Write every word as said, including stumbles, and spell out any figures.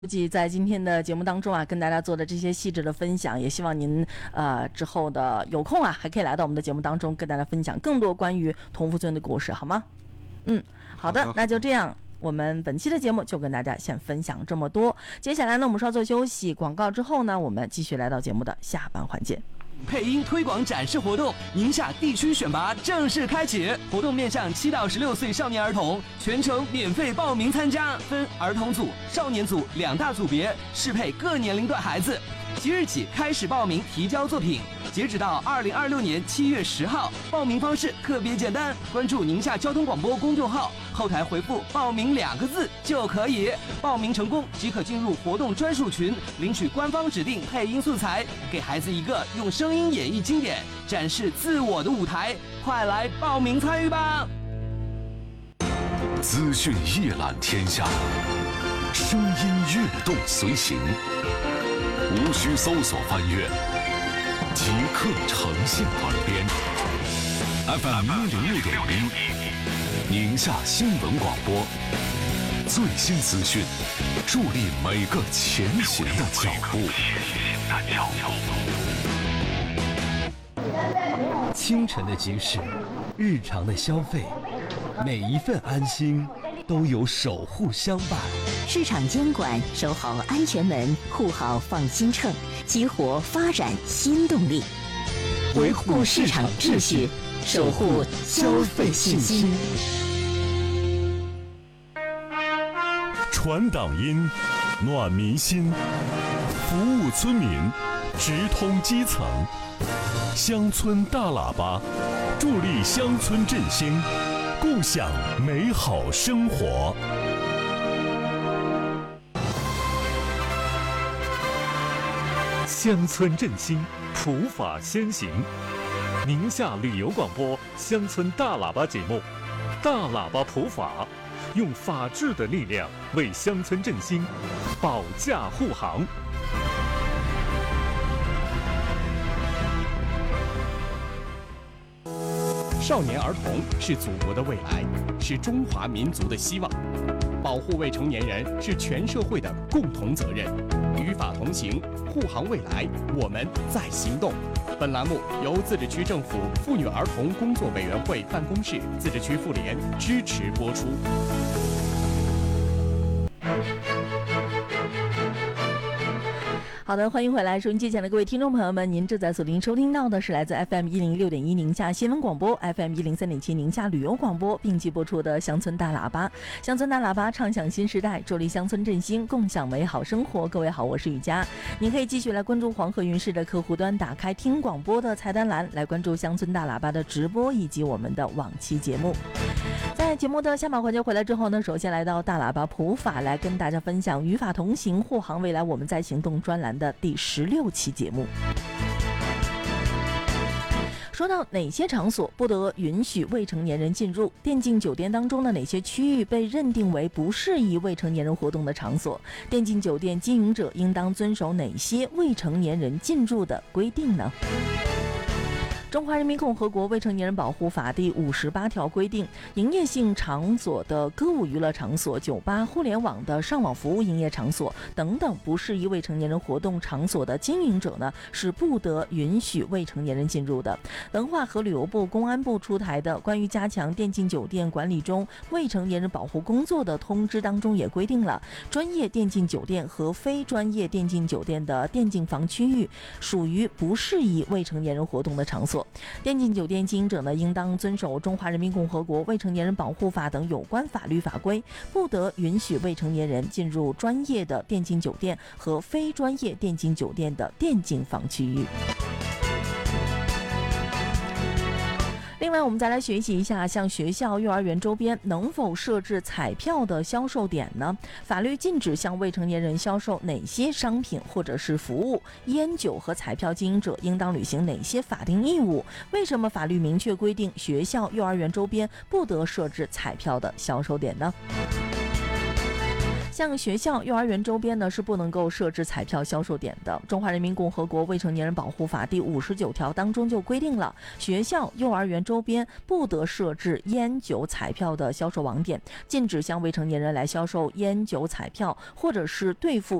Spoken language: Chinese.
估计在今天的节目当中啊，跟大家做的这些细致的分享，也希望您呃之后的有空啊，还可以来到我们的节目当中，跟大家分享更多关于同福村的故事，好吗？嗯，好的，那就这样，我们本期的节目就跟大家先分享这么多。接下来呢，我们稍作休息，广告之后呢，我们继续来到节目的下半环节。 配音推广展示活动，宁夏地区选拔正式开启，活动面向七到十六岁少年儿童，全程免费报名参加，分儿童组、少年组两大组别，适配各年龄段孩子。即日起开始报名提交作品，截止到二零二六年七月十号。报名方式特别简单，关注宁夏交通广播公众号，后台回复“报名”两个字就可以。报名成功即可进入活动专属群，领取官方指定配音素材，给孩子一个用声音演绎经典、展示自我的舞台。快来报名参与吧！ 资讯一览天下，声音跃动随行。无需搜索翻阅，即刻呈现耳边。F M 一零六点一，宁夏新闻广播，最新资讯，助力每个前行的脚步。 清晨的集市，日常的消费，每一份安心都有守护相伴。 市场监管，守好安全门，护好放心秤，激活发展新动力，维护市场秩序，守护消费信心。 传党音，暖民心，服务村民，直通基层。乡村大喇叭，助力乡村振兴，共享美好生活。乡村振兴，普法先行。宁夏旅游广播乡村大喇叭节目，大喇叭普法，用法治的力量为乡村振兴保驾护航。 少年儿童是祖国的未来，是中华民族的希望。保护未成年人是全社会的共同责任。与法同行，护航未来，我们在行动。本栏目由自治区政府妇女儿童工作委员会办公室、自治区妇联支持播出。 好的，欢迎回来，收音机前的各位听众朋友们，您正在锁定收听到的是来自 F M 一零六点一宁夏新闻广播 ，F M 一零三点七宁夏旅游广播，并机播出的乡村大喇叭。乡村大喇叭唱响新时代，助力乡村振兴，共享美好生活。各位好，我是雨佳，您可以继续来关注黄河云视的客户端，打开听广播的菜单栏，来关注乡村大喇叭的直播以及我们的往期节目。在节目的下半环节回来之后呢，首先来到大喇叭普法，来跟大家分享与法同行，护航未来，我们在行动专栏的第十六期节目。说到哪些场所不得允许未成年人进入，电竞酒店当中的哪些区域被认定为不适宜未成年人活动的场所，电竞酒店经营者应当遵守哪些未成年人进入的规定呢？中华人民共和国未成年人保护法第五十八条规定，营业性场所的歌舞娱乐场所、酒吧、互联网的上网服务营业场所等等不适宜未成年人活动场所的经营者呢，是不得允许未成年人进入的。文化和旅游部、公安部出台的关于加强电竞酒店管理中未成年人保护工作的通知当中也规定了，专业电竞酒店和非专业电竞酒店的电竞房区域属于不适宜未成年人活动的场所。电竞酒店经营者呢，应当遵守中华人民共和国未成年人保护法等有关法律法规，不得允许未成年人进入专业的电竞酒店和非专业电竞酒店的电竞房区域。另外，我们再来学习一下，像学校、幼儿园周边能否设置彩票的销售点呢？法律禁止向未成年人销售哪些商品或者是服务？烟酒和彩票经营者应当履行哪些法定义务？为什么法律明确规定学校、幼儿园周边不得设置彩票的销售点呢？ 像学校、幼儿园周边呢是不能够设置彩票销售点的。中华人民共和国未成年人保护法第五十九条当中就规定了，学校、幼儿园周边不得设置烟酒彩票的销售网点，禁止向未成年人来销售烟酒彩票，或者是兑付